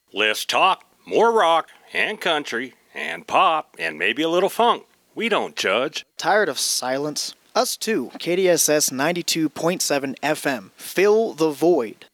Less talk, more rock, and country, and pop, and maybe a little funk. We don't judge. Tired of silence? Us too. KDSS 92.7 FM. Fill the void.